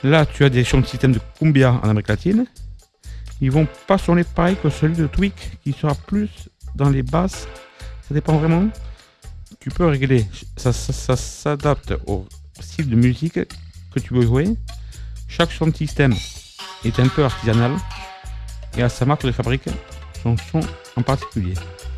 Là, tu as des sons de système de cumbia en Amérique latine. Ils vont pas sonner pareil que celui de Tweak, qui sera plus dans les basses. Ça dépend vraiment. Tu peux régler. Ça s'adapte au style de musique que tu veux jouer. Chaque son de système est un peu artisanal et à sa marque de fabrique son son en particulier.